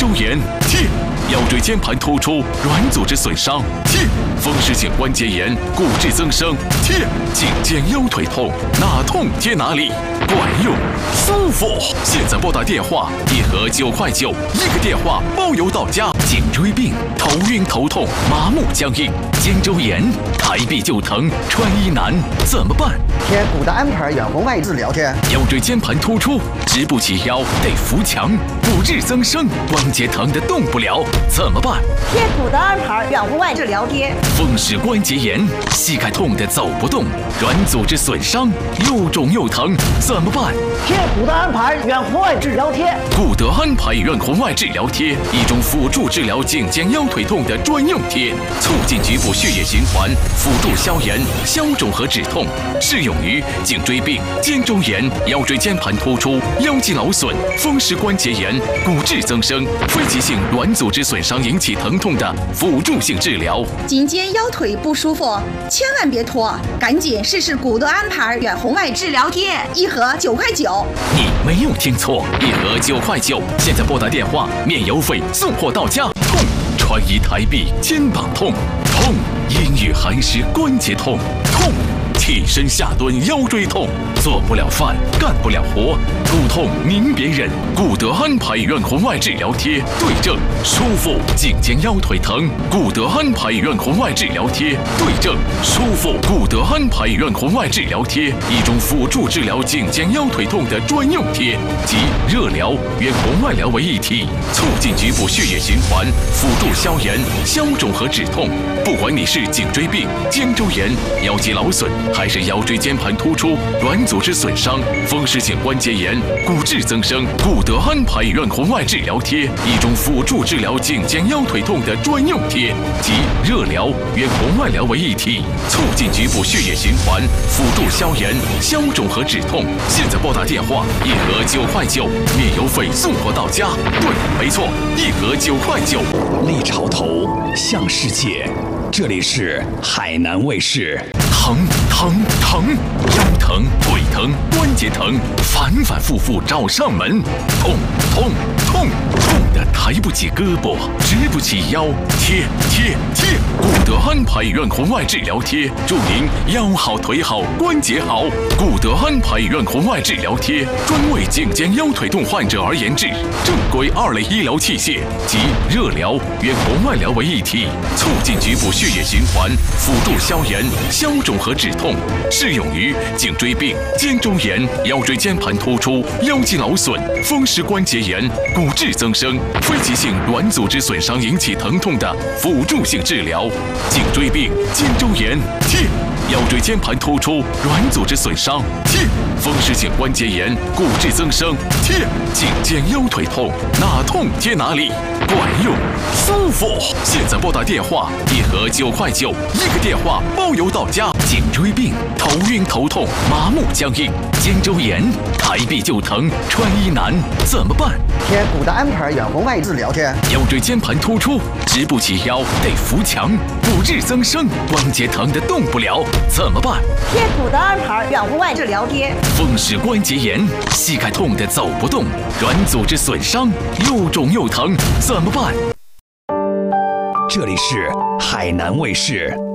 周炎，贴；腰椎间盘突出、软组织损伤，贴；风湿性关节炎、骨质增生，贴；颈肩腰腿痛，哪痛贴哪里，管用舒服。现在拨打电话，1盒9块9，1个电话包邮到家。颈椎病、头晕头痛、麻木僵硬、肩周炎，抬臂就疼，穿衣难，怎么办？ 贴骨的安排远红外治疗贴。 腰椎间盘突出，直不起腰，得扶墙，骨质增生，关节疼得动不了，怎么办？ 贴骨的安排远红外治疗贴。 风湿关节炎，膝盖痛得走不动，软组织损伤，又肿又疼，怎么办？ 贴骨的安排远红外治疗贴。 骨德安排远红外治疗贴，一种辅助治疗颈肩腰腿痛的专用贴，促进局部血液循环，辅助消炎、消肿和止痛，适用于颈椎病、肩周炎、腰椎间盘突出、腰肌劳损、风湿关节炎、骨质增生、非急性软组织损伤引起疼痛的辅助性治疗。 颈肩腰腿不舒服，千万别拖，赶紧试试骨德安排远红外治疗贴，1盒9块9。 你没有听错，1盒9块9。现在拨打电话，免邮费送货到家。痛，穿衣抬臂肩膀痛；痛，阴雨寒湿关节痛；痛，起身下蹲腰椎痛，做不了饭，干不了活，骨痛您别忍，骨德安排远红外治疗贴，对症舒服；颈肩腰腿疼，骨德安排远红外治疗贴，对症舒服；骨德安排远红外治疗贴，一种辅助治疗颈肩腰腿痛的专用贴，集热疗、远红外疗为一体，促进局部血液循环，辅助消炎、消肿和止痛。不管你是颈椎病、肩周炎、腰肌劳损，还是腰椎间盘突出、软组织损伤、风湿性关节炎、骨质增生，骨德安排远红外治疗贴，一种辅助治疗颈肩腰腿痛的专用贴，集热疗、远红外疗为一体，促进局部血液循环，辅助消炎、消肿和止痛。现在拨打电话，1盒9块9，免邮费送货到家。对，没错，1盒9块9。 立潮头，向世界。这里是海南卫视。 疼疼疼，腰疼、腿疼、关节疼，反反复复找上门。痛痛痛，痛得抬不起胳膊，直不起腰。贴贴贴，骨德安排远红外治疗贴，祝您腰好腿好关节好。骨德安排远红外治疗贴，专为颈肩腰腿痛患者而研制，正规2类医疗器械，集热疗、远红外疗为一体，促进局部血液循环，辅助消炎、消肿和止痛，适用于颈椎病、肩周炎、腰椎间盘突出、腰肌劳损、风湿关节炎、骨质增生、非急性软组织损伤引起疼痛的辅助性治疗。颈椎病、肩周炎，贴；腰椎间盘突出、软组织损伤，贴；风湿性关节炎、骨质增生，贴；颈肩腰腿痛，哪痛贴哪里，管用舒服。现在拨打电话，1盒9块9，1个电话包邮到家。颈椎病、头晕头痛、麻木僵硬、肩周炎，抬臂就疼，穿衣难，怎么办？ 贴骨的安排远红外治疗贴。 腰椎间盘突出，直不起腰，得扶墙，骨质增生，关节疼得动不了，怎么办？ 贴骨的安排远红外治疗贴。 风湿关节炎，膝盖痛得走不动，软组织损伤，又肿又疼，怎么办？ 这里是海南卫视。